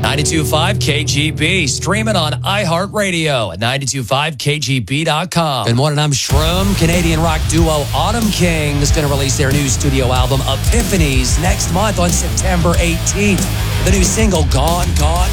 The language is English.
92.5 KGB, streaming on iHeartRadio at 92.5kgb.com. Good morning, I'm Shroom. Canadian rock duo Autumn King is going to release their new studio album, Epiphanies, next month on September 18th. The new single, Gone, Gone.